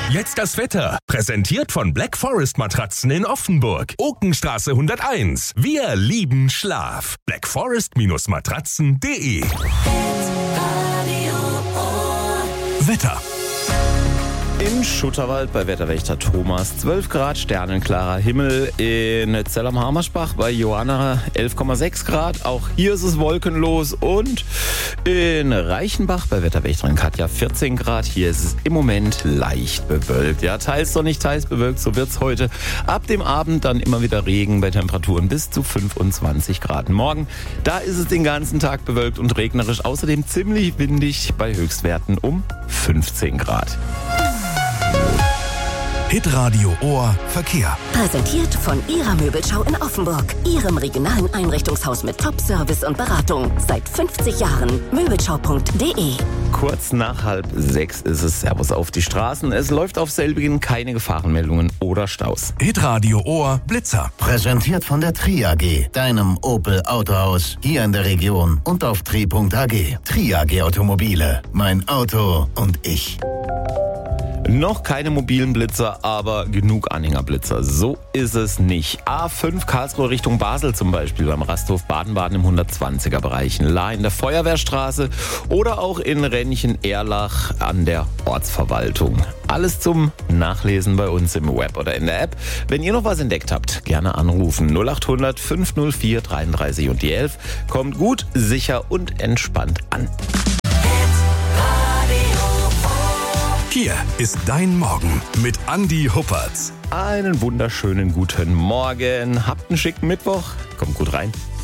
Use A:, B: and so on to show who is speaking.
A: Jetzt das Wetter. Präsentiert von Black Forest Matratzen in Offenburg. Okenstraße 101. Wir lieben Schlaf. blackforest-matratzen.de. Wetter.
B: In Schutterwald bei Wetterwächter Thomas 12 Grad, sternenklarer Himmel. In Zell am Harmersbach bei Johanna 11,6 Grad. Auch hier ist es wolkenlos. Und in Reichenbach bei Wetterwächterin Katja 14 Grad. Hier ist es im Moment leicht bewölkt. Ja, teils sonnig, teils bewölkt. So wird's heute. Ab dem Abend dann immer wieder Regen bei Temperaturen bis zu 25 Grad. Morgen, da ist es den ganzen Tag bewölkt und regnerisch. Außerdem ziemlich windig bei Höchstwerten um 15 Grad.
A: Hitradio Ohr Verkehr.
C: Präsentiert von Ihrer Möbelschau in Offenburg. Ihrem regionalen Einrichtungshaus mit Top-Service und Beratung. Seit 50 Jahren. Möbelschau.de.
B: Kurz nach 5:30 ist es. Servus auf die Straßen. Es läuft auf selbigen keine Gefahrenmeldungen oder Staus.
A: Hitradio Ohr Blitzer.
D: Präsentiert von der Tri AG, deinem Opel Autohaus hier in der Region und auf tri.ag. Tri AG Automobile. Mein Auto und ich.
B: Noch keine mobilen Blitzer, aber genug Anhängerblitzer. So ist es nicht. A5 Karlsruhe Richtung Basel zum Beispiel beim Rasthof Baden-Baden im 120er Bereich. La in der Feuerwehrstraße oder auch in Rennchen-Erlach an der Ortsverwaltung. Alles zum Nachlesen bei uns im Web oder in der App. Wenn ihr noch was entdeckt habt, gerne anrufen. 0800 504 33 und die 11. Kommt gut, sicher und entspannt an.
A: Hier ist dein Morgen mit Andi Huppertz.
B: Einen wunderschönen guten Morgen. Habt einen schicken Mittwoch. Kommt gut rein.